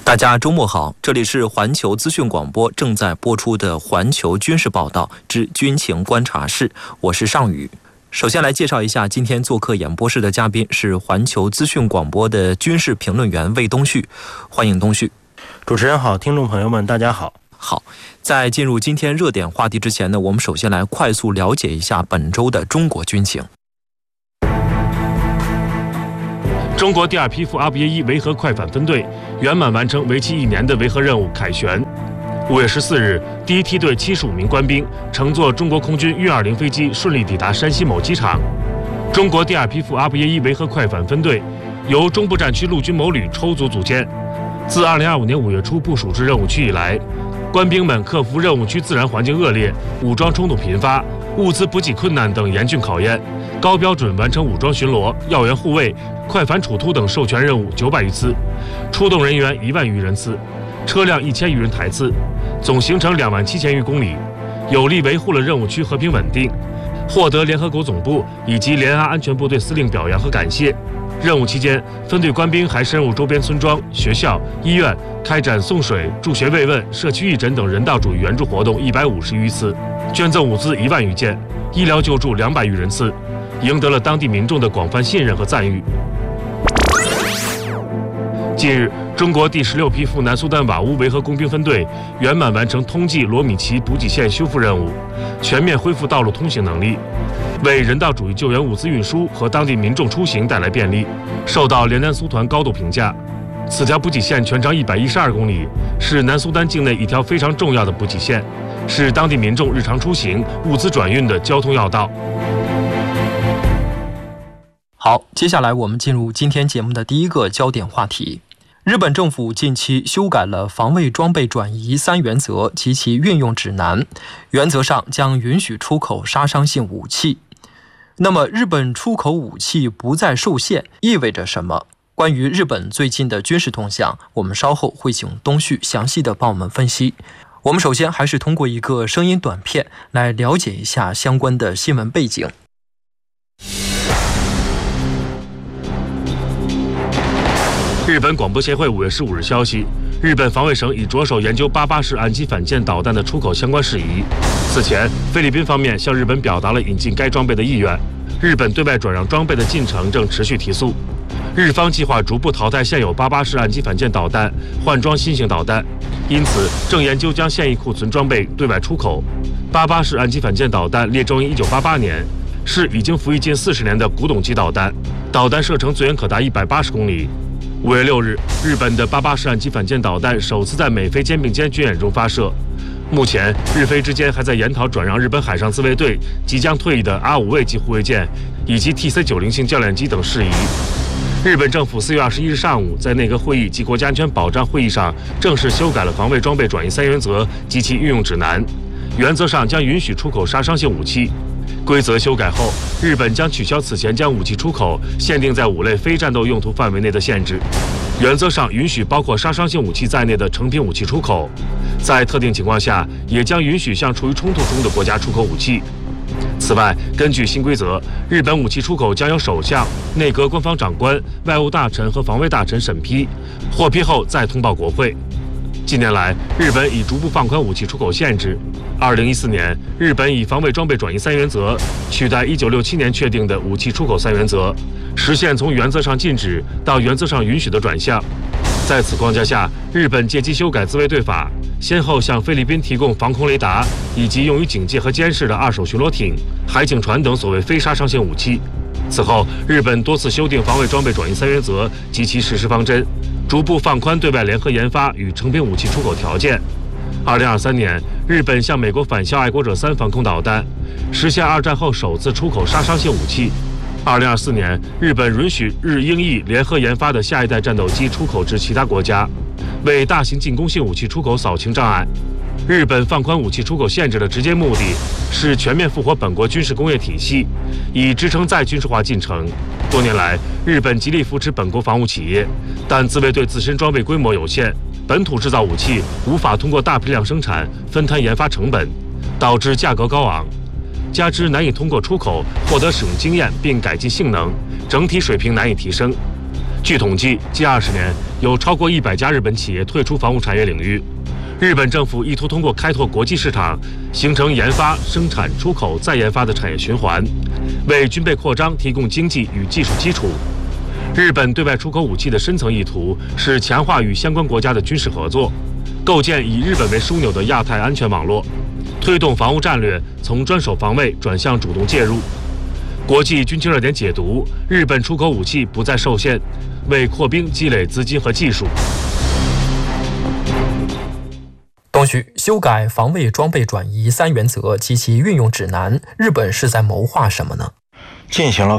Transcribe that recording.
大家周末好，这里是环球资讯广播正在播出的环球军事报道之军情观察室，我是尚宇。首先来介绍一下今天做客演播室的嘉宾是环球资讯广播的军事评论员魏东旭，欢迎东旭。 主持人好，听众朋友们大家好。 好，在进入今天热点话题之前呢，我们首先来快速了解一下本周的中国军情。 中国第2批赴阿布耶伊维和快反分队圆满完成为期1年的维和任务凯旋。5月14日，第1梯队75名官兵乘坐中国空军运20飞机顺利抵达山西某机场。中国第2批赴阿布耶伊维和快反分队由中部战区陆军某旅抽组组建。自2025年5月初部署至任务区以来，官兵们克服任务区自然环境恶劣、武装冲突频发、物资补给困难等严峻考验，高标准完成武装巡逻、要员护卫、快反处突等授权任务900余次，出动人员1万余人次，车辆1000余人台次，总行程2万7000余公里，有力维护了任务区和平稳定，获得联合国总部以及联安安全部队司令表扬和感谢。任务期间，分队官兵还深入周边村庄、学校、医院，开展送水、助学慰问、社区义诊等人道主义援助活动150余次，捐赠物资1万余件，医疗救助200余人次，赢得了当地民众的广泛信任和赞誉。近日，中国第16批赴南苏丹瓦乌维和工兵分队圆满完成通济罗米奇补给线修复任务，全面恢复道路通行能力，为人道主义救援物资运输和当地民众出行带来便利，受到联南苏团高度评价。此条补给线全长112公里，是南苏丹境内一条非常重要的补给线，是当地民众日常出行、物资转运的交通要道。 好，接下来我们进入今天节目的第一个焦点话题。日本政府近期修改了防卫装备转移3原则及其运用指南，原则上将允许出口杀伤性武器。那么日本出口武器不再受限意味着什么？关于日本最近的军事动向，我们稍后会请东旭详细的帮我们分析。我们首先还是通过一个声音短片来了解一下相关的新闻背景。 日本广播协会5月15日消息，日本防卫省已着手研究88式岸基反舰导弹的出口相关事宜。此前，菲律宾方面向日本表达了引进该装备的意愿，日本对外转让装备的进程正持续提速。日方计划逐步淘汰现有88式岸基反舰导弹，换装新型导弹，因此正研究将现役库存装备对外出口。88式岸基反舰导弹列装于1988年，是已经服役近40年的古董级导弹，导弹射程最远可达180公里。5月6日，日本的88式岸基反舰导弹首次在美菲肩并肩军演中发射。目前，日菲之间还在研讨转让日本海上自卫队即将退役的R5卫级护卫舰以及 TC-90型教练机等事宜。日本政府4月21日上午在内阁会议及国家安全保障会议上正式修改了防卫装备转移3原则及其运用指南，原则上将允许出口杀伤性武器。规则修改后，日本将取消此前将武器出口限定在5类非战斗用途范围内的限制，原则上允许包括杀伤性武器在内的成品武器出口，在特定情况下也将允许向处于冲突中的国家出口武器。此外，根据新规则，日本武器出口将由首相、内阁官方长官、外务大臣和防卫大臣审批，获批后再通报国会。近年来，日本已逐步放宽武器出口限制。2014年，日本以防卫装备转移3原则取代1967年确定的武器出口3原则，实现从原则上禁止到原则上允许的转向。在此框架下，日本借机修改自卫队法，先后向菲律宾提供防空雷达以及用于警戒和监视的2手巡逻艇、海警船等所谓非杀伤性武器。此后，日本多次修订防卫装备转移3原则及其实施方针，逐步放宽对外联合研发与成品武器出口条件。2023年，日本向美国返销爱国者3防空导弹，实现2战后首次出口杀伤性武器。2024年，日本允许日英意联合研发的下一代战斗机出口至其他国家，为大型进攻性武器出口扫清障碍。日本放宽武器出口限制的直接目的是全面复活本国军事工业体系，以支撑再军事化进程。多年来，日本极力扶持本国防务企业，但自卫队自身装备规模有限，本土制造武器无法通过大批量生产分摊研发成本，导致价格高昂。加之难以通过出口获得使用经验并改进性能，整体水平难以提升。 据统计，近20年有超过100家日本企业退出防务产业领域。日本政府意图通过开拓国际市场，形成研发、生产、出口、再研发的产业循环，为军备扩张提供经济与技术基础。日本对外出口武器的深层意图是强化与相关国家的军事合作，构建以日本为枢纽的亚太安全网络，推动防务战略从专守防卫转向主动介入。国际军情热点解读：日本出口武器不再受限，为扩兵积累资金和技术。 东旭，修改防卫装备转移3原则及其运用指南，日本是在谋划什么呢？ 进行了